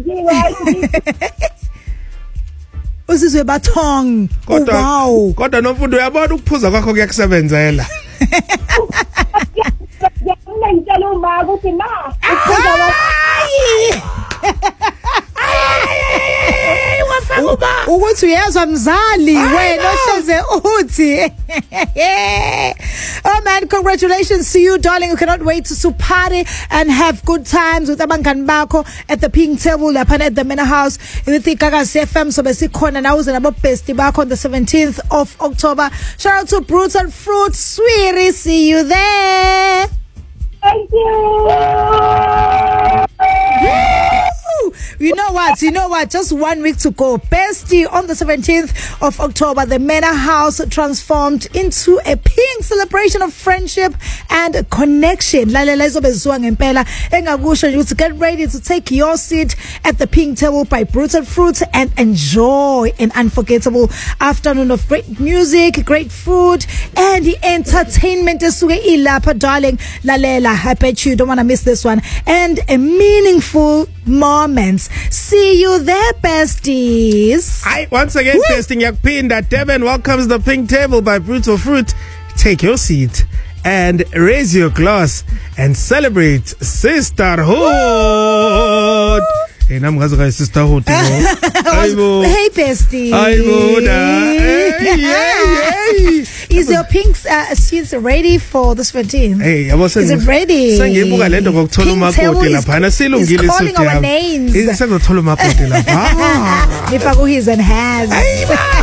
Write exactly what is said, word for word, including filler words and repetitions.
Usizwe bathong. Wow. Kodwa nomfundo uyabona ukuphuza kwakho kuyakusebenzela. Ngicela uma ukuthi ma ukuphuza ukuthi uyezwa mzali wena ohleze uthi. Oh man, congratulations to you darling. You cannot wait to party and have good times with abangani bakho at the pink table lapha at the Manor House with iGagasi F M. So besikhona nawe nabo bestie bakho on the seventeenth of October. Shout out to Brutes and Fruits. Sweetie, see you there. Thank you. You know what? You know what? Just one week to go. Bestie, on the seventeenth of October, the Manor House transformed into a pink celebration of friendship and connection. Get ready to take your seat at the pink table by Brutes and Fruits and enjoy an unforgettable afternoon of great music, great food, and the entertainment. Darling, lalela, I bet you don't want to miss this one. And a meaningful moments. See you there, besties. Hi, once again, testing Yakpinda. Devin welcomes the pink table by Brutes and Fruit. Take your seat and raise your glass and celebrate sisterhood. Hey, I'm going to sisterhood. Hey, bestie. Hey, hey. Is your pink uh, seats ready for the seventeenth? Hey, I was Is it ready? Pink table is, is calling our names. If I go his and has.